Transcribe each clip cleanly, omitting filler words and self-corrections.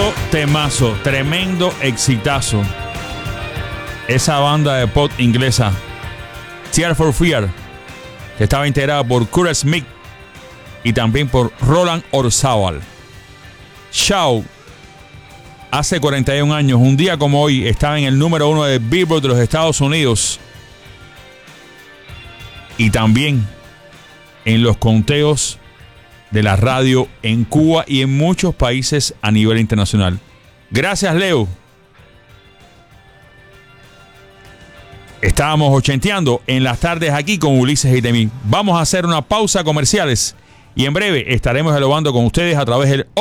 tremendo temazo, tremendo exitazo. Esa banda de pop inglesa, Tears for Fears, que estaba integrada por Kurt Smith y también por Roland Orzabal. Shout, hace 41 años, un día como hoy, estaba en el número 1 de Billboard de los Estados Unidos y también en los conteos de la radio en Cuba y en muchos países a nivel internacional. Gracias, Leo. Estábamos ochenteando en las tardes aquí con Ulises y Temí. Vamos a hacer una pausa comerciales y en breve estaremos dialogando con ustedes a través del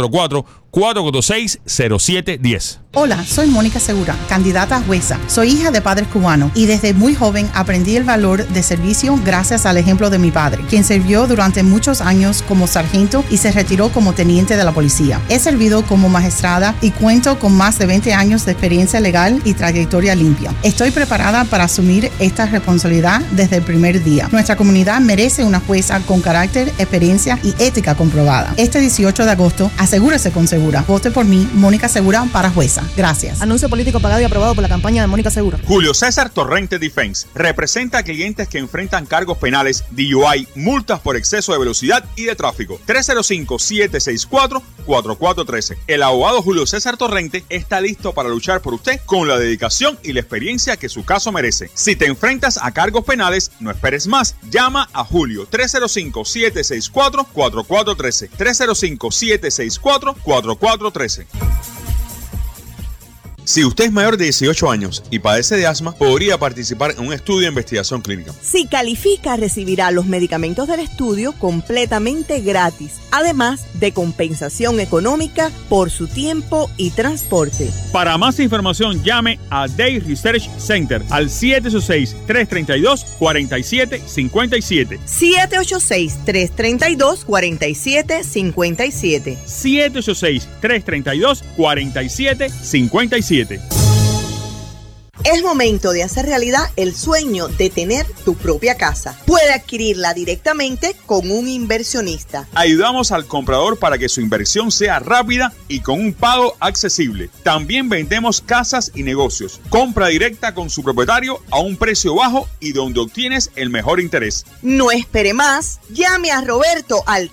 844-446-0710. Hola, soy Mónica Segura, candidata a jueza. Soy hija de padres cubanos y desde muy joven aprendí el valor de servicio gracias al ejemplo de mi padre, quien sirvió durante muchos años como sargento y se retiró como teniente de la policía. He servido como magistrada y cuento con más de 20 años de experiencia legal y trayectoria limpia. Estoy preparada para asumir esta responsabilidad desde el primer día. Nuestra comunidad merece una jueza con carácter, experiencia y ética comprobada. Este 18 de agosto, asegúrese con Segura. Vote por mí, Mónica Segura, para jueza. Gracias. Anuncio político pagado y aprobado por la campaña de Mónica Segura. Julio César Torrente Defense representa a clientes que enfrentan cargos penales, DUI, multas por exceso de velocidad y de tráfico. 305-764-4413. El abogado Julio César Torrente está listo para luchar por usted con la dedicación y la experiencia que su caso merece. Si te enfrentas a cargos penales, no esperes más. Llama a Julio 305-764-4413. 305-764-4413. Si usted es mayor de 18 años y padece de asma, podría participar en un estudio de investigación clínica. Si califica, recibirá los medicamentos del estudio completamente gratis, además de compensación económica por su tiempo y transporte. Para más información, llame a Day Research Center al 786-332-4757. 786-332-4757. 786-332-4757. Es momento de hacer realidad el sueño de tener tu propia casa. Puede adquirirla directamente con un inversionista. Ayudamos al comprador para que su inversión sea rápida y con un pago accesible. También vendemos casas y negocios. Compra directa con su propietario a un precio bajo y donde obtienes el mejor interés. No espere más. Llame a Roberto al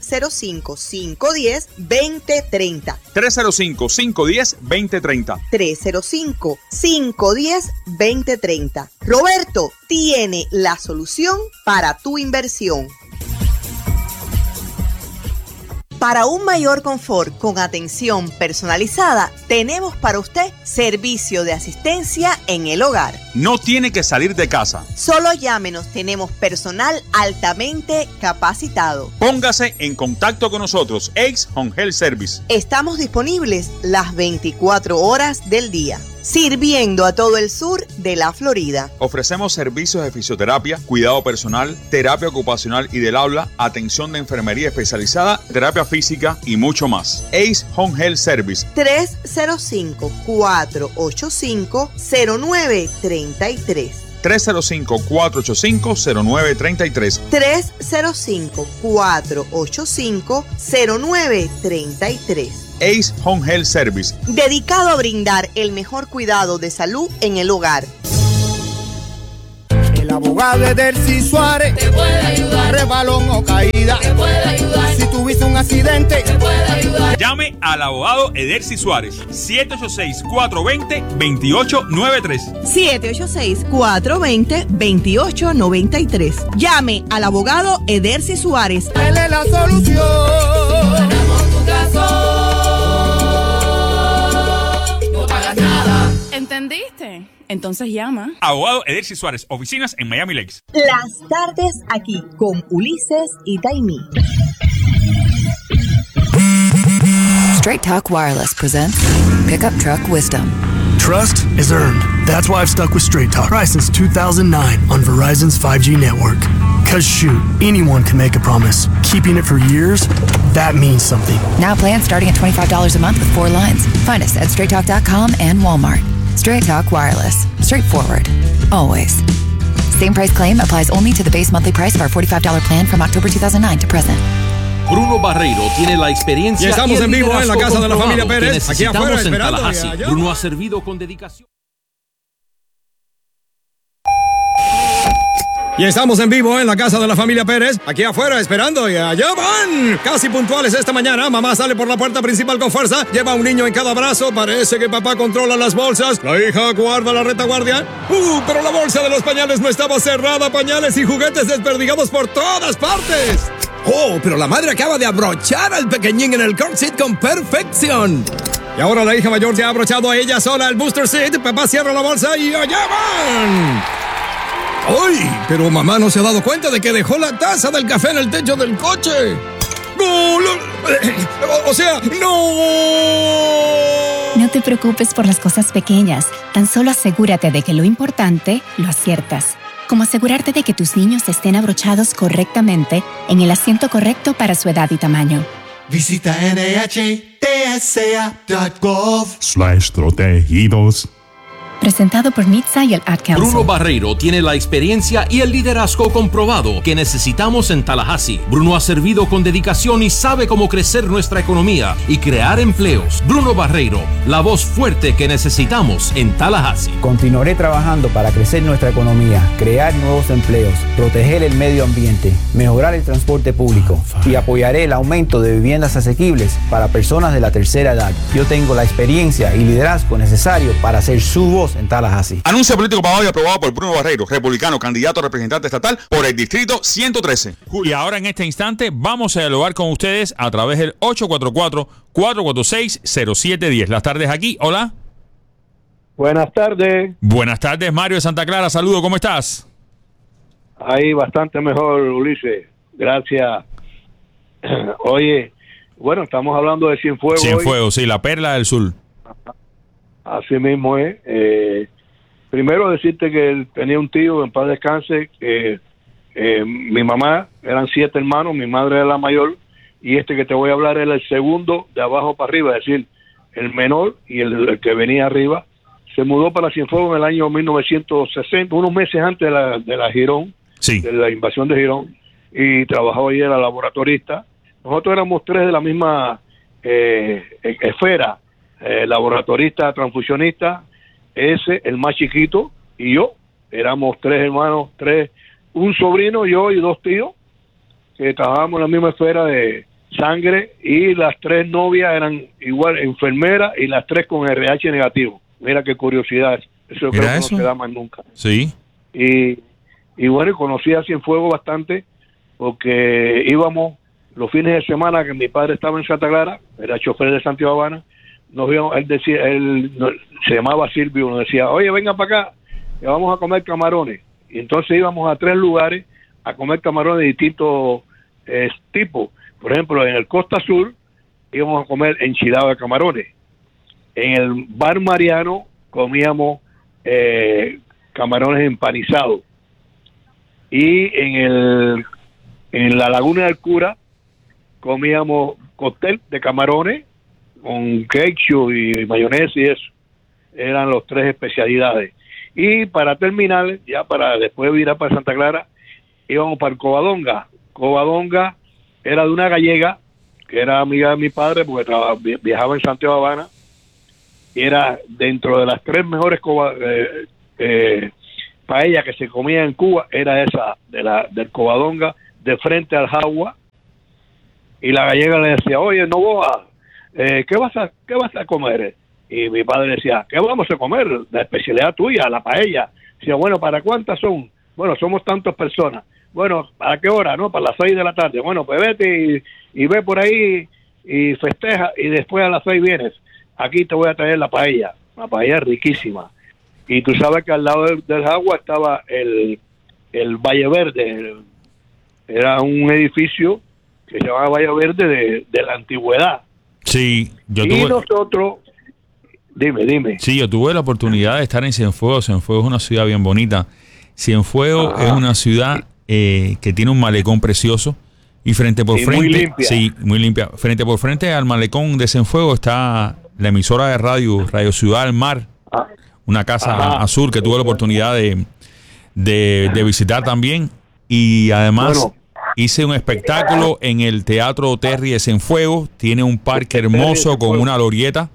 305-510-2030. 305-510-2030. 305-510-2030. Roberto tiene la solución para tu inversión. Para un mayor confort con atención personalizada, tenemos para usted servicio de asistencia en el hogar. No tiene que salir de casa. Solo llámenos, tenemos personal altamente capacitado. Póngase en contacto con nosotros, Ace Home Health Service. Estamos disponibles las 24 horas del día, sirviendo a todo el sur de la Florida. Ofrecemos servicios de fisioterapia, cuidado personal, terapia ocupacional y del habla, atención de enfermería especializada, terapia física y mucho más. Ace Home Health Service. 305-485-0933. 305-485-0933. 305-485-0933. Ace Home Health Service, dedicado a brindar el mejor cuidado de salud en el hogar. El abogado Edercy Suárez te puede ayudar. Rebalón o caída te puede ayudar. Si tuviste un accidente te puede ayudar. Llame al abogado Edercy Suárez. 786-420-2893. 786-420-2893. Llame al abogado Edercy Suárez. Él es la solución. Ganamos tu caso. No pagas nada. ¿Entendiste? Entonces llama. Abogado Edercy Suárez, oficinas en Miami Lakes. Las tardes aquí con Ulises y Taimí. Straight Talk Wireless presents Pickup Truck Wisdom. Trust is earned. That's why I've stuck with Straight Talk right since 2009 on Verizon's 5G network. Cause shoot, anyone can make a promise. Keeping it for years, that means something. Now plans starting at $25 a month with 4 lines. Find us at straighttalk.com and Walmart. Straight Talk Wireless. Straightforward. Always. Same price claim applies only to the base monthly price of our $45 plan from October 2009 to present. Bruno Barreiro tiene la experiencia y estamos el en vivo en la liderazgo casa de la familia comprobado Pérez, que aquí afuera necesitamos en esperando. Tallahassee. Bruno ha servido con dedicación. Y estamos en vivo en la casa de la familia Pérez, aquí afuera esperando y allá van. Casi puntuales esta mañana, mamá sale por la puerta principal con fuerza, lleva a un niño en cada brazo, parece que papá controla las bolsas, la hija guarda la retaguardia. Pero la bolsa de los pañales no estaba cerrada, pañales y juguetes desperdigados por todas partes. Oh, pero la madre acaba de abrochar al pequeñín en el car seat con perfección. Y ahora la hija mayor ya ha abrochado a ella sola el booster seat, papá cierra la bolsa y allá van. ¡Ay! Pero mamá no se ha dado cuenta de que dejó la taza del café en el techo del coche. ¡No! O sea, ¡no! No te preocupes por las cosas pequeñas. Tan solo asegúrate de que lo importante lo aciertas. Como asegurarte de que tus niños estén abrochados correctamente en el asiento correcto para su edad y tamaño. Visita NHTSA.gov/protegidos. Presentado por NHTSA y el Ad Council. Bruno Barreiro tiene la experiencia y el liderazgo comprobado que necesitamos en Tallahassee. Bruno ha servido con dedicación y sabe cómo crecer nuestra economía y crear empleos. Bruno Barreiro, la voz fuerte que necesitamos en Tallahassee. Continuaré trabajando para crecer nuestra economía, crear nuevos empleos, proteger el medio ambiente, mejorar el transporte público y apoyaré el aumento de viviendas asequibles para personas de la tercera edad. Yo tengo la experiencia y liderazgo necesario para ser su voz en Tallahassee. Anuncio político pagado y aprobado por Bruno Barreiro, republicano, candidato a representante estatal por el distrito 113. Y ahora en este instante vamos a dialogar con ustedes a través del 844-446-0710. Las tardes aquí, hola. Buenas tardes. Buenas tardes, Mario de Santa Clara, saludo, ¿cómo estás? Ahí bastante mejor, Ulises. Gracias. Oye, bueno, estamos hablando de Cienfuegos. Cienfuegos, sí, la perla del sur. Así mismo es. Primero decirte que él tenía un tío, en paz descanse, mi mamá, eran 7 hermanos, mi madre era la mayor, y este que te voy a hablar era el segundo de abajo para arriba, es decir, el menor y el que venía arriba. Se mudó para Cienfuegos en el año 1960, unos meses antes de la Girón, sí, de la invasión de Girón, y trabajaba ahí, era laboratorista. Nosotros éramos 3 de la misma esfera, laboratorista, transfusionista, ese, el más chiquito, y yo. Éramos 3 hermanos, 3, un sobrino, yo y 2 tíos, que trabajábamos en la misma esfera de sangre, y las 3 novias eran igual enfermeras, y las 3 con RH negativo. Mira qué curiosidad, eso creo que no se da más nunca. Sí. Y bueno, conocí a Cienfuegos bastante, porque íbamos los fines de semana que mi padre estaba en Santa Clara, era chofer de Santiago Habana. Nos vio, él se llamaba Silvio, nos decía, oye, venga para acá, que vamos a comer camarones. Y entonces íbamos a 3 lugares a comer camarones de distintos tipos. Por ejemplo, en el Costa Sur íbamos a comer enchilado de camarones. En el Bar Mariano comíamos camarones empanizados. Y en la Laguna del Cura comíamos cóctel de camarones con ketchup y mayonesa y eso. Eran los 3 especialidades. Y para terminar, ya para después de ir para Santa Clara, íbamos para Covadonga. Covadonga era de una gallega que era amiga de mi padre porque viajaba en Santiago Habana, y era dentro de las 3 mejores paellas que se comía en Cuba, era esa del Covadonga, de frente al Jagua. Y la gallega le decía, oye, Novoa, ¿qué vas a comer? Y mi padre decía, ¿qué vamos a comer? La especialidad tuya, la paella. Decía, bueno, ¿para cuántas son? Bueno, somos tantas personas. Bueno, ¿para qué hora? No, para las 6 de la tarde. Bueno, pues vete y ve por ahí y festeja, y después a las 6 vienes. Aquí te voy a traer la paella. Una paella riquísima. Y tú sabes que al lado del Jagua estaba el Valle Verde. Era un edificio que se llamaba Valle Verde de la antigüedad. Sí, nosotros, dime. Sí, yo tuve la oportunidad de estar en Cienfuegos. Cienfuegos es una ciudad bien bonita. Cienfuegos es una ciudad que tiene un malecón precioso, y frente por frente, muy limpia. Sí, muy limpia. Frente por frente al malecón de Cienfuegos está la emisora de Radio Ciudad del Mar, una casa azul que tuve la oportunidad de visitar también. Y además, Hice un espectáculo en el Teatro Terry de Cienfuegos. Tiene un parque hermoso con una glorieta.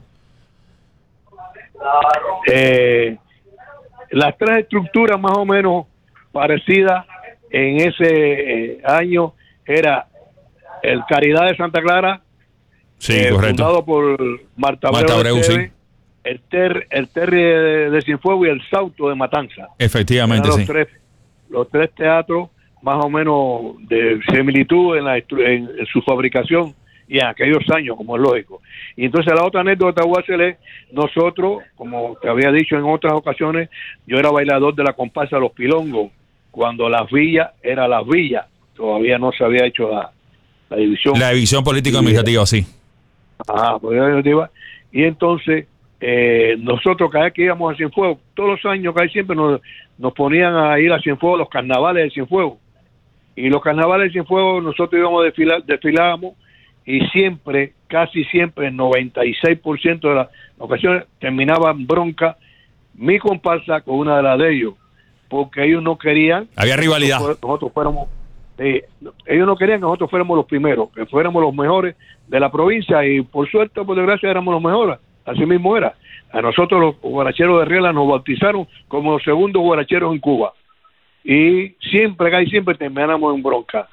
Las tres estructuras más o menos parecidas en ese año era el Caridad de Santa Clara, sí, correcto, fundado por Marta Abreu, sí. El Terry de Cienfuegos y el Sauto de Matanza. Efectivamente, los sí. Los tres teatros más o menos de similitud en su fabricación y en aquellos años, como es lógico. Y entonces la otra anécdota voy a hacerle, nosotros, como te había dicho en otras ocasiones, yo era bailador de la comparsa Los Pilongos, cuando Las Villas era Las Villas, todavía no se había hecho la división. La división político-administrativa, sí. Pues y entonces nosotros cada vez que íbamos a Cienfuegos, todos los años casi siempre nos ponían a ir a Cienfuegos, los carnavales de Cienfuegos. Y los carnavales de Cienfuegos nosotros íbamos a desfilábamos, y siempre, casi siempre, el 96% de las ocasiones terminaban bronca mi comparsa con una de las de ellos, porque ellos no querían. Había rivalidad. Nosotros fuéramos, ellos no querían que nosotros fuéramos los primeros, que fuéramos los mejores de la provincia, y por suerte, por desgracia, éramos los mejores. Así mismo era. A nosotros los guaracheros de Riela nos bautizaron como los segundos guaracheros en Cuba, y siempre, casi siempre terminamos en bronca.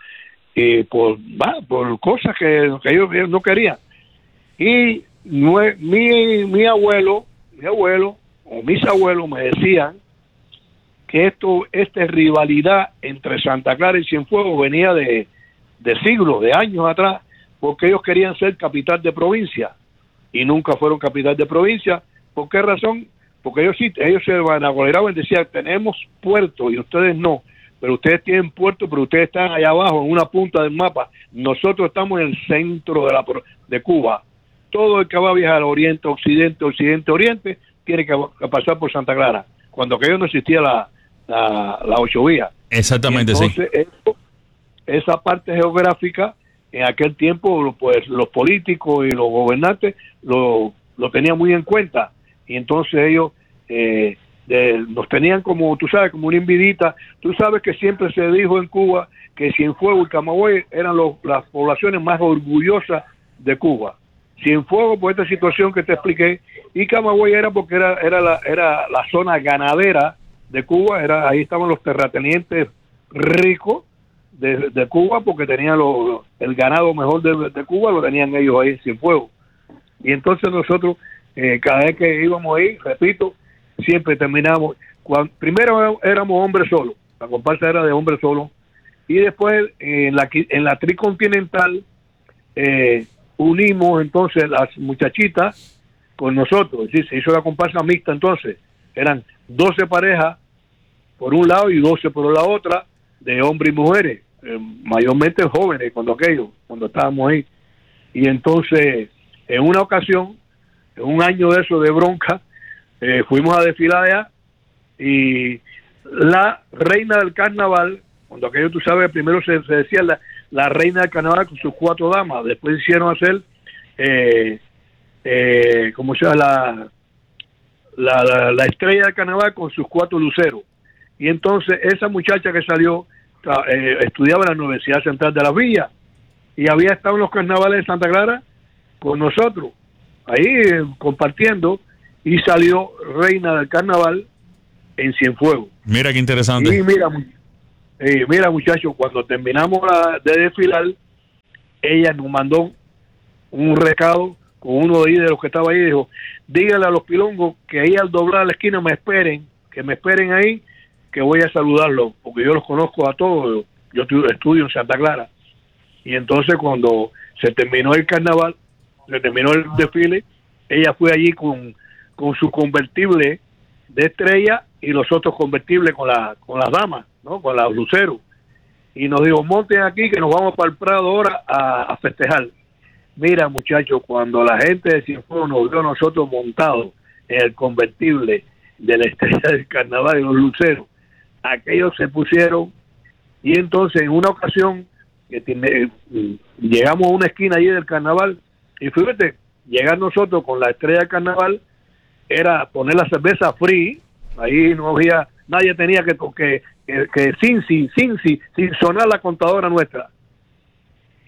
Por cosas que ellos no querían. Y mi abuelo o mis abuelos me decían que esta rivalidad entre Santa Clara y Cienfuegos venía de siglos, de años atrás, porque ellos querían ser capital de provincia y nunca fueron capital de provincia. ¿Por qué razón? Porque ellos se vanagloriaban y decían, tenemos puerto y ustedes no. Pero ustedes tienen puerto, pero ustedes están allá abajo, en una punta del mapa. Nosotros estamos en el centro de Cuba. Todo el que va a viajar al oriente, occidente, oriente, tiene que pasar por Santa Clara. Cuando aquello no existía la 8 vías. Exactamente, entonces, sí. Esa parte geográfica, en aquel tiempo, pues los políticos y los gobernantes lo tenían muy en cuenta. Y entonces ellos nos tenían como, tú sabes, como una envidita. Tú sabes que siempre se dijo en Cuba que Cienfuegos y Camagüey eran las poblaciones más orgullosas de Cuba. Cienfuegos por esta situación que te expliqué, y Camagüey era porque era la zona ganadera de Cuba, ahí estaban los terratenientes ricos de Cuba, porque tenían el ganado mejor de Cuba, lo tenían ellos ahí en Cienfuegos. Y entonces nosotros, cada vez que íbamos ahí, repito, siempre terminamos, primero éramos hombres solos, la comparsa era de hombres solos, y después en la tricontinental unimos entonces las muchachitas con nosotros, es decir, se hizo la comparsa mixta. Entonces eran 12 parejas por un lado y 12 por la otra, de hombres y mujeres, mayormente jóvenes cuando estábamos ahí. Y entonces en una ocasión, en un año de eso de bronca, fuimos a desfilar allá, y la reina del carnaval, cuando aquello, tú sabes, primero se decía la reina del carnaval con sus 4 damas, después hicieron hacer como sea la estrella del carnaval con sus 4 luceros. Y entonces esa muchacha que salió estudiaba en la Universidad Central de Las Villas y había estado en los carnavales de Santa Clara con nosotros, ahí compartiendo, y salió reina del carnaval en Cienfuegos. Mira qué interesante. Y mira muchachos, cuando terminamos de desfilar, ella nos mandó un recado con uno de los que estaba ahí, dijo, dígale a los pilongos que ahí al doblar la esquina que me esperen ahí, que voy a saludarlos, porque yo los conozco a todos, yo estudio en Santa Clara. Y entonces cuando se terminó el carnaval, se terminó el desfile, ella fue allí con su convertible de estrella y los otros convertibles con las damas, ¿no? Con los luceros. Y nos dijo, monten aquí que nos vamos para el Prado ahora a festejar. Mira, muchachos, cuando la gente de Cienfuegos nos vio a nosotros montados en el convertible de la estrella del carnaval y los luceros, aquellos se pusieron. Y entonces en una ocasión llegamos a una esquina allí del carnaval, y fíjate, llegar nosotros con la estrella del carnaval era poner la cerveza free, ahí no había, nadie tenía que sin sonar la contadora nuestra,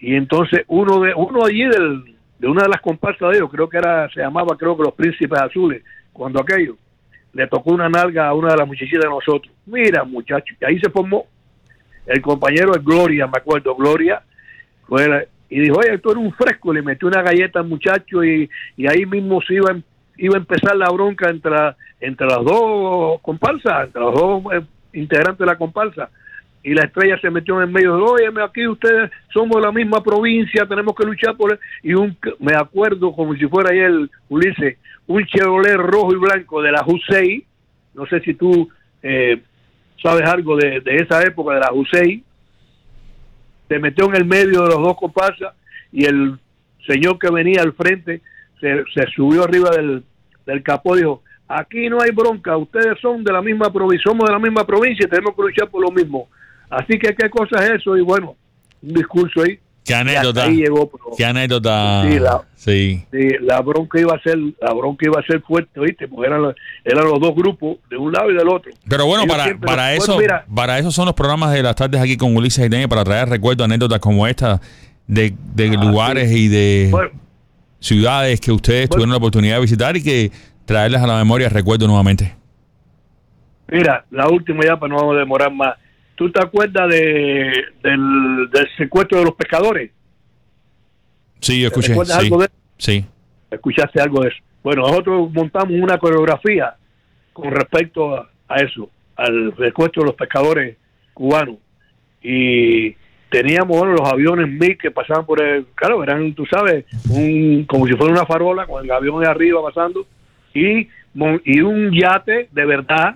y entonces uno allí de una de las comparsas de ellos, se llamaba los Príncipes Azules, cuando aquello, le tocó una nalga a una de las muchachitas de nosotros. Mira, muchachos, y ahí se formó el compañero de Gloria, me acuerdo, Gloria, y dijo, oye, esto era un fresco, le metió una galleta al muchacho y ahí mismo se iba a empezar la bronca entre las dos comparsas, entre los dos integrantes de la comparsa. Y la Estrella se metió en el medio, oye, aquí ustedes somos de la misma provincia, tenemos que luchar por él. Y me acuerdo como si fuera ayer, Ulises, un Chevrolet rojo y blanco de la Jusey, no sé si tú sabes algo de esa época de la Jusey, se metió en el medio de los dos comparsas y el señor que venía al frente se subió arriba del capó y dijo, aquí no hay bronca, ustedes son de la misma provincia, somos de la misma provincia y tenemos que luchar por lo mismo. Así que qué cosa es eso, y bueno, un discurso ahí. Qué anécdota. Ahí llegó, qué anécdota. Sí, la bronca iba a ser fuerte, ¿viste? Porque eran los dos grupos de un lado y del otro. Pero bueno, para eso son los programas de las tardes aquí con Ulises y Daniel, para traer recuerdos, anécdotas como esta de lugares y de ciudades que ustedes tuvieron la oportunidad de visitar y que traerles a la memoria recuerdos nuevamente. Mira, la última ya para no demorar más. ¿Tú te acuerdas del secuestro de los pescadores? Sí, yo escuché. ¿Recuerdas algo de eso? Sí. ¿Escuchaste algo de eso? Bueno, nosotros montamos una coreografía con respecto a eso, al secuestro de los pescadores cubanos. Y teníamos los aviones MiG que pasaban por claro, eran, tú sabes, como si fuera una farola con el avión de arriba pasando, y un yate de verdad,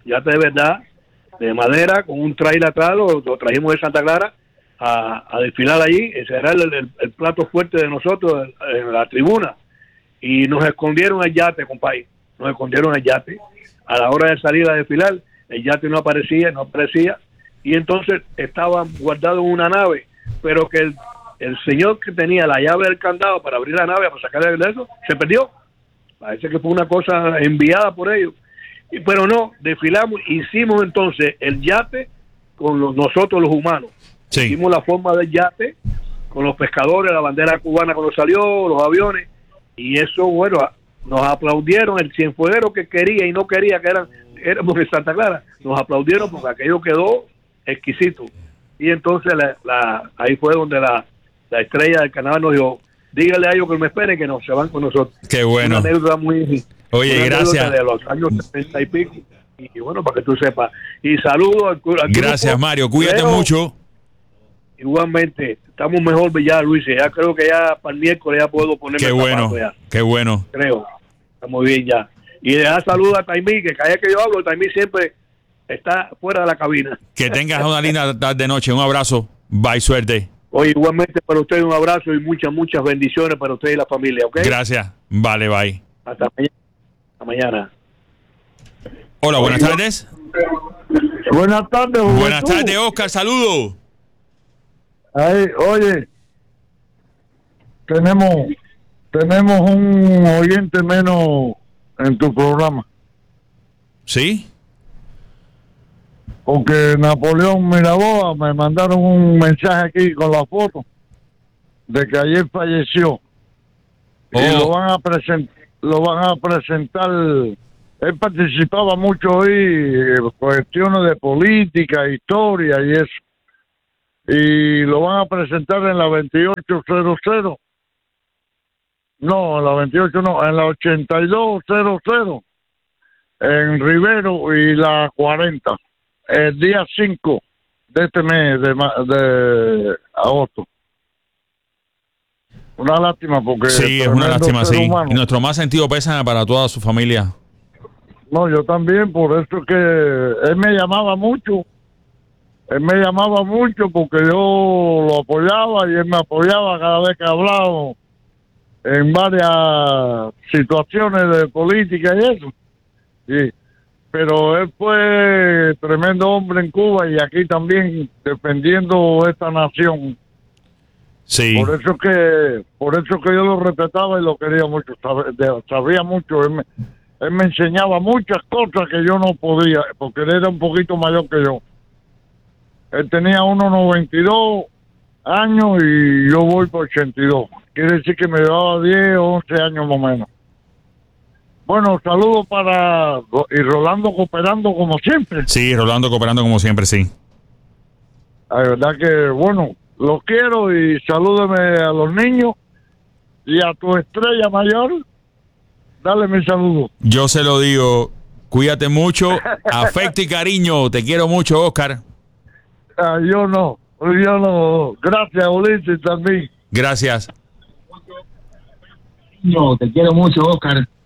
de madera, con un trailer atrás, lo trajimos de Santa Clara a desfilar allí. Ese era el plato fuerte de nosotros en la tribuna. Y nos escondieron el yate, compadre. Nos escondieron el yate. A la hora de salir a desfilar, el yate no aparecía. Y entonces estaban guardados en una nave, pero que el señor que tenía la llave del candado para abrir la nave, para sacarle de eso, se perdió. Parece que fue una cosa enviada por ellos. Pero no, desfilamos, hicimos entonces el yate con nosotros los humanos. Sí. Hicimos la forma del yate con los pescadores, la bandera cubana cuando salió, los aviones, y eso, bueno, nos aplaudieron. El cienfueguero que quería y no quería, que éramos de Santa Clara, nos aplaudieron porque aquello quedó exquisito. Y entonces ahí fue donde la Estrella del Carnaval nos dijo, dígale a ellos que me esperen, que no se van con nosotros. Qué bueno. Una anécdota muy... Oye, gracias. De los años 70 y pico. Y bueno, para que tú sepas. Y saludos al gracias, grupo. Mario. Cuídate mucho. Igualmente. Estamos mejor ya, Luis. Ya creo que ya para el miércoles ya puedo ponerme Qué bueno. Ya. Qué bueno. Creo. Estamos bien ya. Y dejar saludos a Taimí, que cada vez que yo hablo, Taimí siempre está fuera de la cabina. Que tengas una linda tarde noche. Un abrazo. Bye, suerte. Oye, igualmente para ustedes un abrazo y muchas bendiciones para ustedes y la familia, ¿ok? Gracias. Vale, bye. Hasta mañana. Hasta mañana. Hola, buenas tardes. Buenas tardes, Juventud. Buenas tardes, Oscar. Saludos. Oye, tenemos un oyente menos en tu programa. ¿Sí? Porque Napoleón Miraboa me mandaron un mensaje aquí con la foto de que ayer falleció. Y lo van a presentar. Él participaba mucho hoy en cuestiones de política, historia y eso. Y lo van a presentar en la 2800. No, en la 28 no, en la 8200. En Rivero y la 40. El día 5 de este mes de agosto. Una lástima porque... Sí, es una lástima, sí. Y nuestro más sentido pésame para toda su familia. No, yo también, por eso que él me llamaba mucho. Él me llamaba mucho porque yo lo apoyaba y él me apoyaba cada vez que hablábamos en varias situaciones de política y eso. Sí. Pero él fue tremendo hombre en Cuba y aquí también defendiendo esta nación. Sí. Por eso que yo lo respetaba y lo quería mucho. Sabía mucho. Él me enseñaba muchas cosas que yo no podía, porque él era un poquito mayor que yo. Él tenía 1.92 años y yo voy por 82. Quiere decir que me llevaba 10 o 11 años más o menos. Bueno, saludos para... Y Rolando cooperando como siempre. Sí, Rolando cooperando como siempre, sí. La verdad que, bueno, los quiero y salúdame a los niños y a tu estrella mayor. Dale mi saludo. Yo se lo digo. Cuídate mucho. Afecto y cariño. Te quiero mucho, Oscar. Yo no. Gracias, Ulises, también. Gracias. No, te quiero mucho, Oscar.